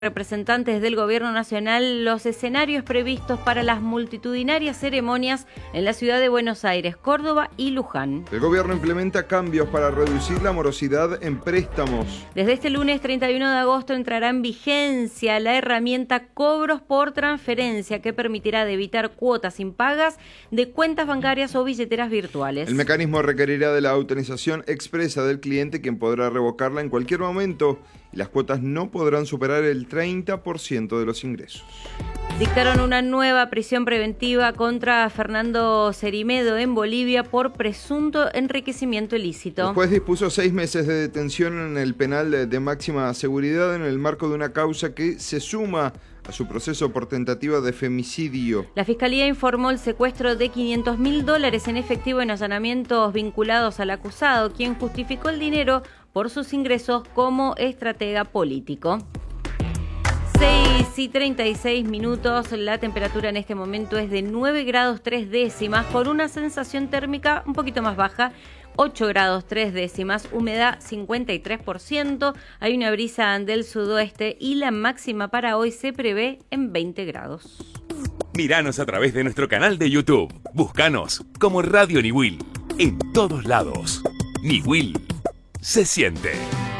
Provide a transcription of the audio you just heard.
representantes del Gobierno Nacional los escenarios previstos para las multitudinarias ceremonias en la ciudad de Buenos Aires, Córdoba y Luján. El gobierno implementa cambios para reducir la morosidad en préstamos. Desde este lunes 31 de agosto entrará en vigencia la herramienta Cobros por Transferencia, que permitirá evitar cuotas impagas de cuentas bancarias o billeteras virtuales. El mecanismo requerirá de la autorización expresa del cliente, quien podrá revocarla en cualquier momento, y las cuotas no podrán superar el 30% de los ingresos. Dictaron una nueva prisión preventiva contra Fernando Cerimedo en Bolivia por presunto enriquecimiento ilícito. El juez dispuso 6 meses de detención en el penal de máxima seguridad en el marco de una causa que se suma a su proceso por tentativa de femicidio. La Fiscalía informó el secuestro de $500.000 en efectivo en allanamientos vinculados al acusado, quien justificó el dinero por sus ingresos como estratega político. 6:36, la temperatura en este momento es de 9 grados 3 décimas, con una sensación térmica un poquito más baja, 8 grados 3 décimas, humedad 53%, hay una brisa del sudoeste y la máxima para hoy se prevé en 20 grados. Míranos a través de nuestro canal de YouTube. Búscanos como Radio Niwil en todos lados. Niwil se siente.